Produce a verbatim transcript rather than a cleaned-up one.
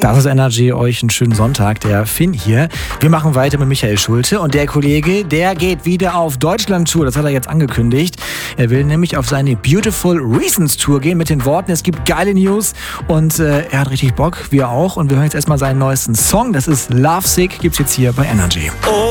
Das ist Energy, euch einen schönen Sonntag, der Finn hier. Wir machen weiter mit Michael Schulte und der Kollege, der geht wieder auf Deutschland-Tour, das hat er jetzt angekündigt. Er will nämlich auf seine Beautiful Reasons Tour gehen mit den Worten, es gibt geile News und äh, er hat richtig Bock, wir auch. Und wir hören jetzt erstmal seinen neuesten Song, das ist Lovesick, gibt's jetzt hier bei Energy. Oh.